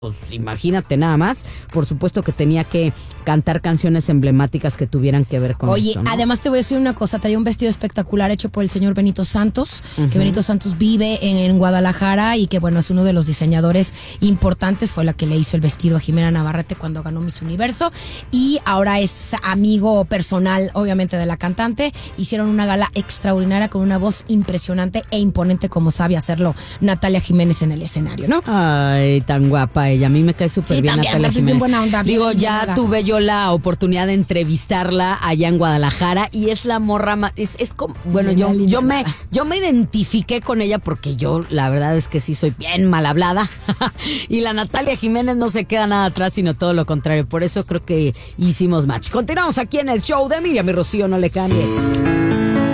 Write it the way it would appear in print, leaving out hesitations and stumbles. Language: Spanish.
Pues imagínate nada más, por supuesto que tenía que cantar canciones emblemáticas que tuvieran que ver con Oye, esto, ¿no? además te voy a decir una cosa, traía un vestido espectacular hecho por el señor Benito Santos, que Benito Santos vive en Guadalajara y que bueno, es uno de los diseñadores importantes, fue la que le hizo el vestido a Jimena Navarrete cuando ganó Miss Universo y ahora es amigo personal, obviamente, de la cantante. Hicieron una gala extraordinaria con una voz impresionante e imponente como sabe hacerlo Natalia Jiménez en el escenario, ¿no? Ay, tan guapa ella. A mí me cae súper Sí, bien también, Natalia es bien Jiménez. buena onda, bien Digo, ya buena. tuve yo la oportunidad de entrevistarla allá en Guadalajara y es la morra más, es como, bueno, yo me identifiqué con ella porque yo la verdad es que sí soy bien mal hablada y la Natalia Jiménez no se queda nada atrás, sino todo lo contrario. Por eso creo que hicimos match. Continuamos aquí en el show de Miriam y Rocío, no le cambies.